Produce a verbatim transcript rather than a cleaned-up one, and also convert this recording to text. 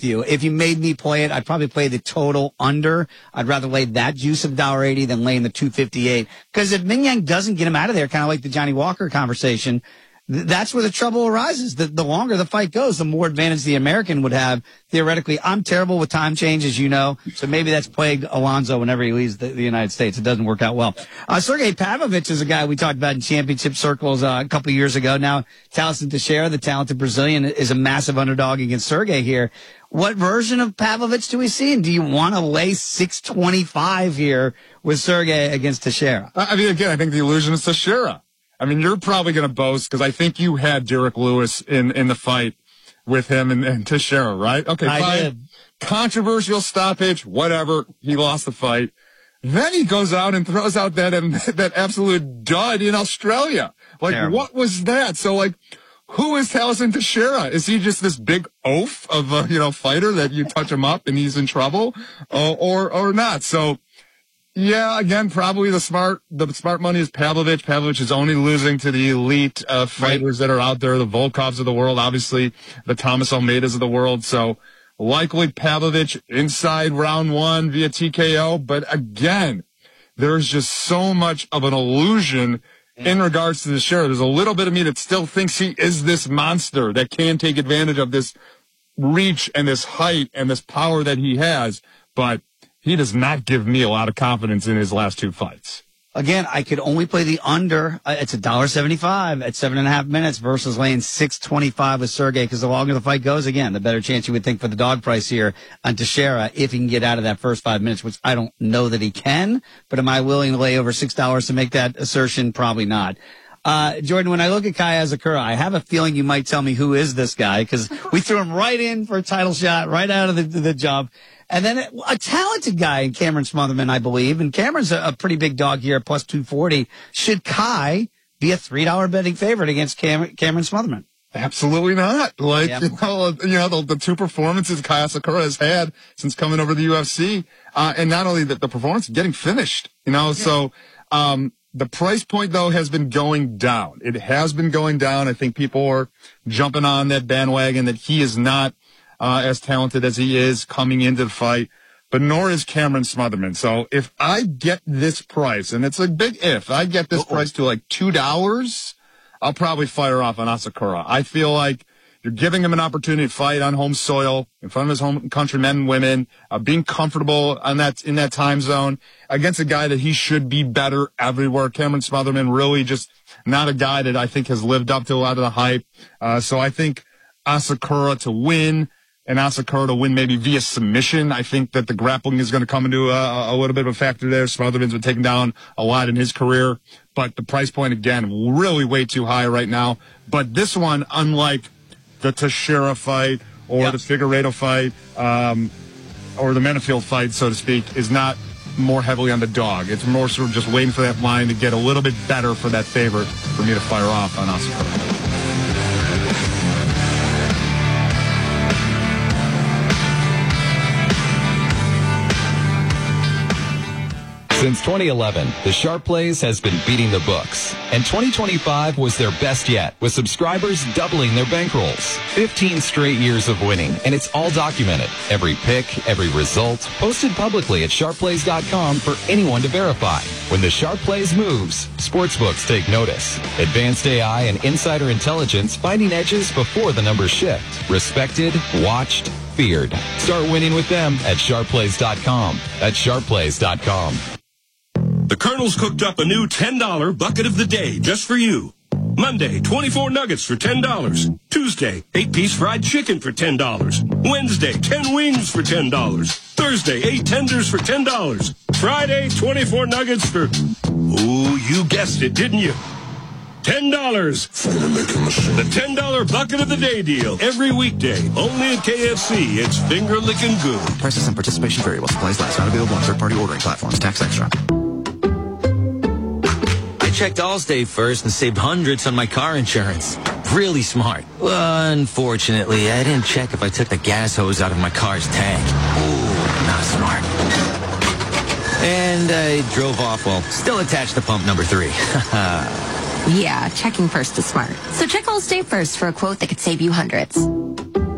you. If you made me play it, I'd probably play the total under. I'd rather lay that juice of one dollar eighty than laying the two fifty-eight. Because if Ming Yang doesn't get him out of there, kind of like the Johnny Walker conversation, th- that's where the trouble arises. The, the longer the fight goes, the more advantage the American would have. Theoretically, I'm terrible with time change, as you know, so maybe that's plagued Alonzo whenever he leaves the, the United States. It doesn't work out well. Uh, Sergey Pavlovich is a guy we talked about in championship circles uh, a couple years ago. Now, Thaleson Teixeira, the talented Brazilian, is a massive underdog against Sergey here. What version of Pavlovich do we see? And do you want to lay six twenty-five here with Sergey against Teixeira? I mean, again, I think the illusion is Teixeira. I mean, you're probably going to boast because I think you had Derek Lewis in, in the fight with him and, and Teixeira, right? Okay, I fine. did. Controversial stoppage, whatever. He lost the fight. Then he goes out and throws out that um, that absolute dud in Australia. Like, Terrible. What was that? So, like, who is Thaleson Teixeira? Is he just this big oaf of a, you know, fighter that you touch him up and he's in trouble, uh, or or not? So, yeah, again, probably the smart the smart money is Pavlovich. Pavlovich is only losing to the elite uh, fighters that are out there, the Volkovs of the world, obviously the Thomas Almeidas of the world. So likely Pavlovich inside round one via T K O. But again, there's just so much of an illusion in regards to the share. There's a little bit of me that still thinks he is this monster that can take advantage of this reach and this height and this power that he has. But he does not give me a lot of confidence in his last two fights. Again, I could only play the under. Uh, it's one dollar seventy-five at seven and a half minutes versus laying six twenty-five with Sergey, because the longer the fight goes, again, the better chance you would think for the dog price here on Teixeira if he can get out of that first five minutes, which I don't know that he can. But am I willing to lay over six dollars to make that assertion? Probably not. Uh, Jordan, when I look at Kai Asakura, I have a feeling you might tell me who is this guy, because we threw him right in for a title shot right out of the, the jump. And then a talented guy in Cameron Smotherman, I believe. And Cameron's a, a pretty big dog here at plus two forty. Should Kai be a three dollar betting favorite against Cam- Cameron Smotherman? Absolutely not. Like, Yep. you know, you know the, the two performances Kai Asakura has had since coming over to the U F C. Uh, and not only the, the performance, getting finished, you know, yeah. so, um, the price point, though, has been going down. It has been going down. I think people are jumping on that bandwagon that he is not Uh, as talented as he is coming into the fight, but nor is Cameron Smotherman. So if I get this price, and it's a big if, I get this Uh-oh. price to like two dollars, I'll probably fire off on Asakura. I feel like you're giving him an opportunity to fight on home soil, in front of his home country men and women, uh, being comfortable on that, in that time zone against a guy that he should be better everywhere. Cameron Smotherman really just not a guy that I think has lived up to a lot of the hype. Uh, so I think Asakura to win, and Asakura to win maybe via submission. I think that the grappling is going to come into a, a little bit of a factor there. Smotherman's been taken down a lot in his career, but the price point, again, really way too high right now. But this one, unlike the Teixeira fight or yep. the Figueiredo fight um, or the Menafield fight, so to speak, is not more heavily on the dog. It's more sort of just waiting for that line to get a little bit better for that favorite for me to fire off on Asakura. Since twenty eleven, the Sharp Plays has been beating the books, and twenty twenty-five was their best yet, with subscribers doubling their bankrolls. fifteen straight years of winning, and it's all documented. Every pick, every result, posted publicly at sharp plays dot com for anyone to verify. When the Sharp Plays moves, sportsbooks take notice. Advanced A I and insider intelligence finding edges before the numbers shift. Respected, watched, feared. Start winning with them at sharp plays dot com. That's sharp plays dot com. The Colonel's cooked up a new ten dollar bucket of the day just for you. Monday, twenty-four nuggets for ten dollars. Tuesday, eight piece fried chicken for ten dollars. Wednesday, ten wings for ten dollars. Thursday, eight tenders for ten dollars. Friday, twenty-four nuggets for... Ooh, you guessed it, didn't you? ten dollars. The ten dollar bucket of the day deal. Every weekday. Only at K F C. It's finger licking good. Prices and participation vary while supplies last. Not available on third-party ordering platforms. Tax extra. I checked Allstate first and saved hundreds on my car insurance. Really smart. Unfortunately, I didn't check if I took the gas hose out of my car's tank. Ooh, not smart. And I drove off while still attached to pump number three. Yeah, checking first is smart. So check Allstate first for a quote that could save you hundreds.